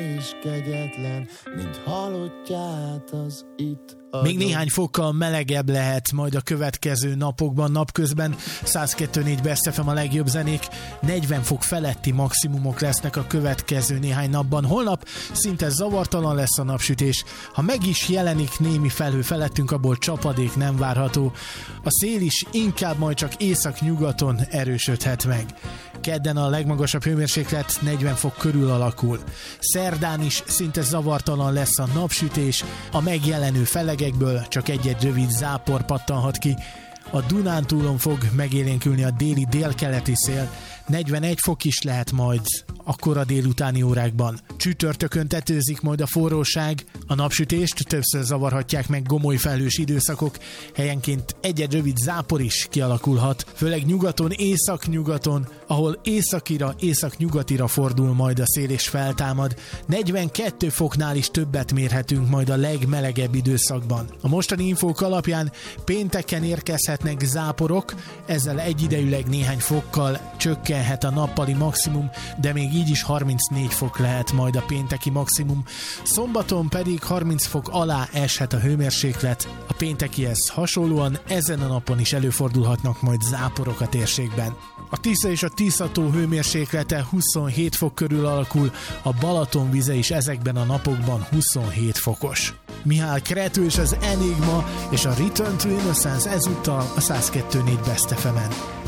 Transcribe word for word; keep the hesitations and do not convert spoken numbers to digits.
és kegyetlen, mint halottját az itt adom. Még néhány fokkal melegebb lehet majd a következő napokban, napközben. száz kettő négy Best ef em a legjobb zenék, negyven fok feletti maximumok lesznek a következő néhány napban. Holnap szinte zavartalan lesz a napsütés. Ha meg is jelenik némi felhő felettünk, abból csapadék nem várható. A szél is inkább majd csak észak-nyugaton erősödhet meg. Kedden a legmagasabb hőmérséklet negyven fok körül alakul. Szerdán is szinte zavartalan lesz a napsütés, a megjelenő felegekből csak egy-egy rövid zápor pattanhat ki. A Dunántúlon fog megélénkülni a déli délkeleti szél, negyvenegy fok is lehet majd akkor a délutáni órákban. Csütörtökön tetőzik majd a forróság, a napsütést többször zavarhatják meg gomoly felhős időszakok, helyenként egy-egy rövid zápor is kialakulhat, főleg nyugaton, észak-nyugaton, ahol északira, észak-nyugatira fordul majd a szél és feltámad. negyvenkettő foknál is többet mérhetünk majd a legmelegebb időszakban. A mostani infók alapján pénteken érkezhetnek záporok, ezzel egyidejűleg néhány fokkal csökkenhet a nappali maximum, de még így is harmincnégy fok lehet majd a pénteki maximum. Szombaton pedig harminc fok alá eshet a hőmérséklet. A péntekihez hasonlóan ezen a napon is előfordulhatnak majd záporok a térségben. A Tisza és a Tisza-tó hőmérséklete huszonhét fok körül alakul, a Balaton vize is ezekben a napokban huszonhét fokos. Mihály Cretu és az Enigma és a Return to Innocence ezúttal a száz kettő négy Best ef emen.